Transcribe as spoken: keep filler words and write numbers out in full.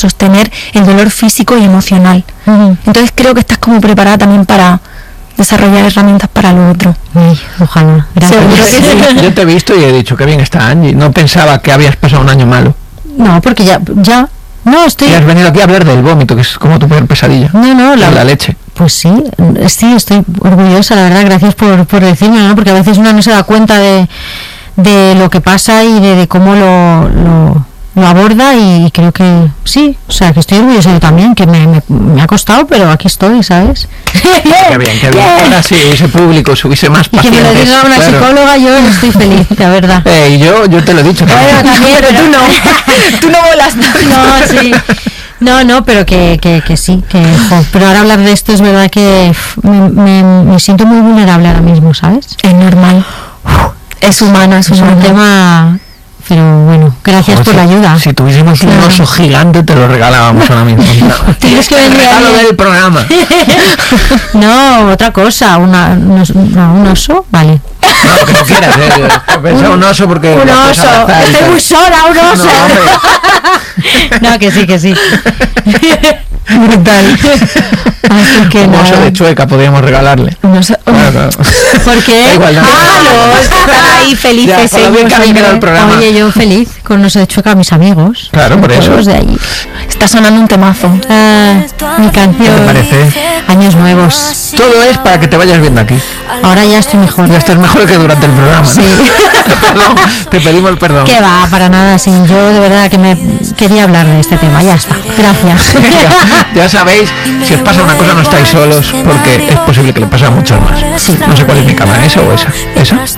sostener el dolor físico y emocional. Uh-huh. Entonces creo que estás como preparada también para desarrollar herramientas para lo otro. Ay, ojalá. Seguro que sí. Yo te he visto y he dicho, qué bien está Angie. No pensaba que habías pasado un año malo. No, porque ya, ya, no estoy... Y has venido aquí a hablar del vómito, que es como tu peor pesadilla. No, no, la, la leche. Pues sí, sí, estoy orgullosa, la verdad, gracias por, por decirme, ¿no? Porque a veces uno no se da cuenta de, de lo que pasa y de, de cómo lo... lo lo aborda, y creo que sí, o sea, que estoy orgullosa yo también, que me, me, me ha costado, pero aquí estoy, ¿sabes? Qué bien, qué bien. Ahora sí, ese público, hubiese más pacientes. Y que me lo diga una claro. psicóloga, yo estoy feliz, la verdad. Eh, y yo, yo te lo he dicho también. Bueno, también, pero tú no. Tú no volas. No, sí. No, no, pero que, que, que sí, que, jo, pero ahora hablar de esto es verdad que me, me, me siento muy vulnerable ahora mismo, ¿sabes? Es normal. Es humano, es, es humano. un tema... Pero bueno, gracias Joder, por si, la ayuda. Si tuviésemos claro. un oso gigante, te lo regalábamos ahora mismo. Tienes que venir a ver el programa. No, otra cosa, una, no, un oso, vale. No, lo que tú quieras, eh. Pensaba un oso porque... Un oso, estoy muy sola, un oso. No, no, que sí, que sí. Brutal. Así que un nada. oso de Chueca podríamos regalarle. Un oso, oh. Claro, claro. ¿Por qué? Igual, no, ah, no, están ahí felices. Ya, ellos, oye, oye, yo feliz con un oso de Chueca a mis amigos. Claro, por eso. De allí. Está sonando un temazo. Ah, mi canción. ¿Qué te parece? Años nuevos. Todo es para que te vayas viendo aquí. Ahora ya estoy mejor. Ya estás mejor que durante el programa, ¿no? Sí. Perdón, te pedimos perdón. Que va, para nada, sí. Yo de verdad que me quería hablar de este tema. Ya está. Gracias. ya, ya sabéis, si os pasa una cosa no estáis solos, porque es posible que le pase a muchos más. Sí. No sé cuál es mi cámara, esa o esa. ¿Esa?